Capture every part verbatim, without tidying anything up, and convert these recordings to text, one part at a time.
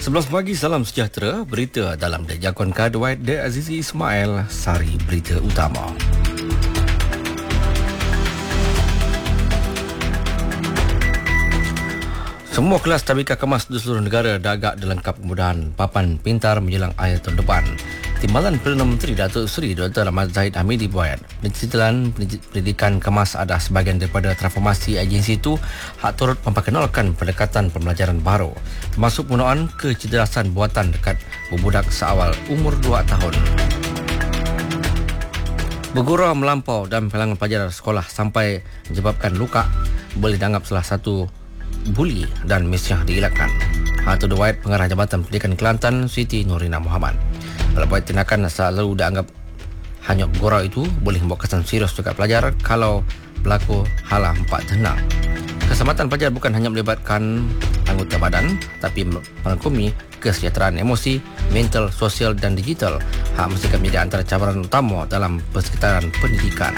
sebelas pagi, salam sejahtera. Berita dalam Jakon Kadwait De Azizi Ismail, sari berita utama. Semua kelas tabika kemas di seluruh negara dah agak dilengkap kemudahan papan pintar menjelang akhir tahun depan. Timbalan Perdana Menteri Datuk Seri Doktor Ahmad Zahid Hamidi buat Pendidikan pendidikan kemas adalah sebahagian daripada transformasi agensi itu hak turut memperkenalkan pendekatan pembelajaran baru, termasuk penggunaan kecerdasan buatan dekat budak seawal umur dua tahun. Bergurau melampau dan kalangan pelajar sekolah sampai menyebabkan luka boleh dianggap salah satu buli dan mestilah dielakkan. Hal itu diwayat Pengarah Jabatan Pendidikan Kelantan Siti Nurina Muhammad. Pelbagai tindakan selalu dianggap hanya bergurau itu boleh membawa kesan serius dekat pelajar kalau berlaku hala empat tenang. Keselamatan pelajar bukan hanya melibatkan anggota badan tapi merangkumi kesejahteraan emosi, mental, sosial dan digital. Hak mesti menjadi antara cabaran utama dalam persekitaran pendidikan.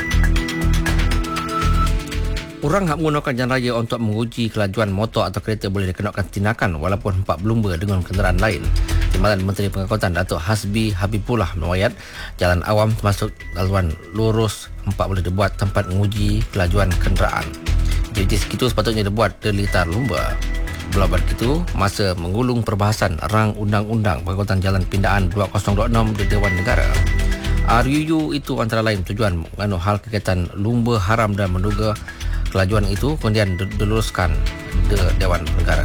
Orang yang menggunakan jalan raya untuk menguji kelajuan motor atau kereta boleh dikenakan tindakan walaupun hempak berlumba dengan kenderaan lain. Timbalan Menteri Pengangkutan Datuk Hasbi Habibullah menwayat jalan awam termasuk laluan lurus hempak boleh dibuat tempat menguji kelajuan kenderaan. Jadi segitu sepatutnya dibuat delitar lumba. Belah begitu, masa menggulung perbahasan rang Undang-Undang Pengangkutan Jalan Pindaan dua ribu dua puluh enam di Dewan Negara. R U U itu antara lain tujuan mengandung hal kegiatan lumba haram dan menduga kelajuan itu kemudian diluruskan di Dewan Negara.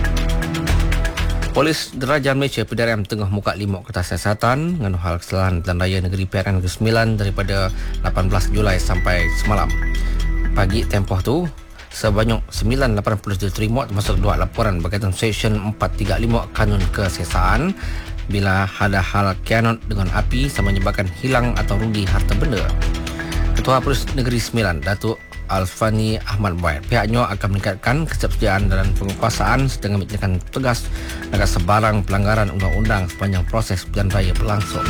Polis Diraja Malaysia P D R M tengah muka lima kertas siasatan dengan hal kesalahan Pilihan Raya Negeri Perak Negeri Sembilan daripada lapan belas Julai sampai semalam. Pagi tempoh tu, sebanyak sembilan ratus lapan puluh diterima termasuk dua laporan berkaitan Seksyen empat tiga lima Kanun Kesiasaan bila ada hal kianat dengan api sama menyebabkan hilang atau rugi harta benda. Ketua Polis Negeri Sembilan, Datuk Alfani Ahmad Baid, pihaknya akan meningkatkan kesediaan dan penguasaan sedang menjadikan tegas agar sebarang pelanggaran undang-undang sepanjang proses pilihan raya berlangsung.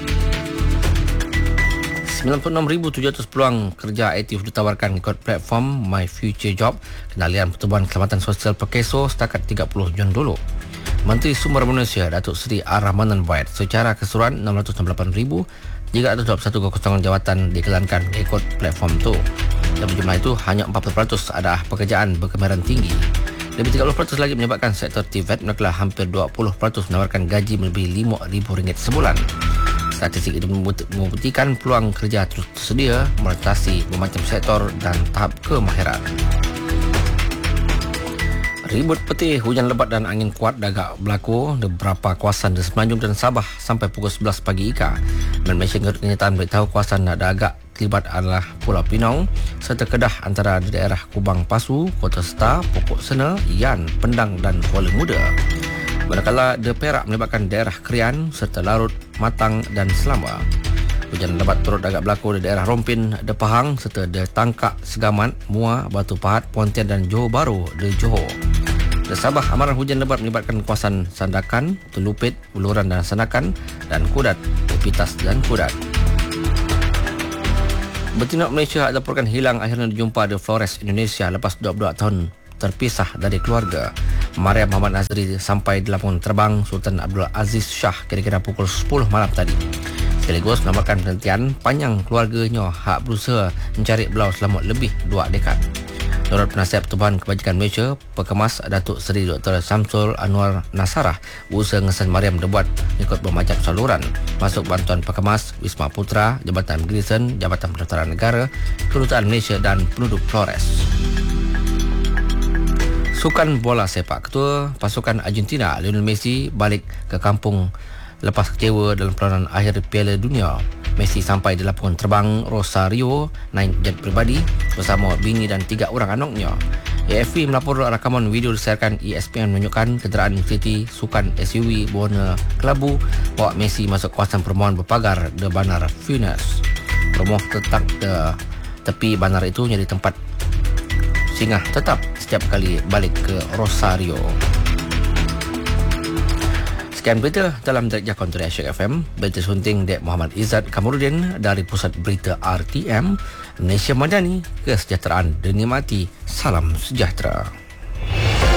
sembilan puluh enam ribu tujuh ratus peluang kerja aktif ditawarkan ikut platform My Future Job, Kendalian Pertubuhan Keselamatan Sosial Perkeso setakat tiga puluh Jun dulu. Menteri Sumber Manusia Datuk Seri Ar-Rahmanan Baid, secara keseluruhan enam ratus enam puluh lapan ribu tiga ratus dua puluh satu kekosongan jawatan dikelankan ikut platform itu. Dalam jumlah itu, hanya empat puluh peratus adalah pekerjaan berkemahiran tinggi. Lebih tiga puluh peratus lagi menyebabkan sektor T V E T, manakala hampir dua puluh peratus menawarkan gaji melebihi lima ribu ringgit sebulan. Statistik itu membuktikan peluang kerja terus tersedia melatasi bermacam sektor dan tahap kemahiran. Ribut petir, hujan lebat dan angin kuat agak berlaku di beberapa kawasan di Semenanjung dan Sabah sampai pukul sebelas pagi ika. Malaysia kenyataan beritahu kawasan ada agak terlibat adalah Pulau Pinang serta Kedah antara di daerah Kubang Pasu, Kota Star, Pokok Sena, Yan, Pendang dan Kuala Muda. Manakala di Perak melibatkan daerah Krian serta Larut, Matang dan Selamba. Hujan lebat turut agak berlaku di daerah Rompin, De Pahang serta di Tangkak, Segamat, Muar, Batu Pahat, Pontian dan Johor Bahru di Johor. Di Sabah, amaran hujan lebat melibatkan kawasan Sandakan, Telupit, Uluran dan Sandakan dan Kudat, Pitas dan Kudat. Betina Malaysia dilaporkan hilang akhirnya dijumpa di Flores, Indonesia lepas dua puluh dua tahun terpisah dari keluarga. Maria Muhammad Nazri sampai di lapangan terbang Sultan Abdul Aziz Shah kira-kira pukul sepuluh malam tadi. Sekaligus menamakan penantian panjang keluarganya hak berusaha mencari beliau selama lebih dua dekad. Menurut Penasihat Pertubuhan Kebajikan Malaysia, Pekemas Datuk Seri Doktor Samsul Anwar Nasarah, berusaha mengesan Mariam dibuat ikut bermacam saluran, masuk bantuan Pekemas, Wisma Putra, Jabatan Immigration, Jabatan Pendaftaran Negara, Kedutaan Malaysia dan penduduk Flores. Sukan bola sepak, Ketua Pasukan Argentina Lionel Messi balik ke kampung lepas kecewa dalam perlawanan akhir Piala Dunia. Messi sampai di lapangan terbang Rosario naik jet pribadi bersama bini dan tiga orang anaknya. A F P melapor rakaman video disiarkan E S P N menunjukkan kenderaan utiliti sukan S U V berwarna kelabu bawa Messi masuk kawasan perumahan berpagar di Bandar Funes. Rumah terletak di tepi bandar itu jadi tempat singgah tetap setiap kali balik ke Rosario. Sekian berita dalam Direct Jakon Asyik F M. Berita sunting Dek Muhammad Izzat Kamarudin dari Pusat Berita R T M Malaysia Madani. Kesejahteraan dinikmati. Salam sejahtera.